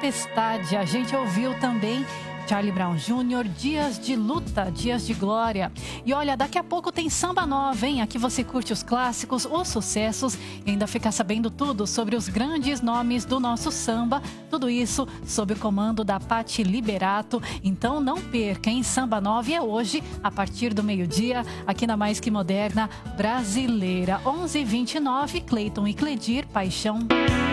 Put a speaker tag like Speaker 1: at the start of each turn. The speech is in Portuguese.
Speaker 1: Tempestade. A gente ouviu também Charlie Brown Jr., Dias de Luta, Dias de Glória. E olha, daqui a pouco tem samba nova, hein? Aqui você curte os clássicos, os sucessos e ainda fica sabendo tudo sobre os grandes nomes do nosso samba. Tudo isso sob o comando da Patti Liberato. Então não perca, hein? Samba nova é hoje, a partir do meio-dia, aqui na Mais Que Moderna Brasileira. 11h29, Cleiton e Cledir, Paixão.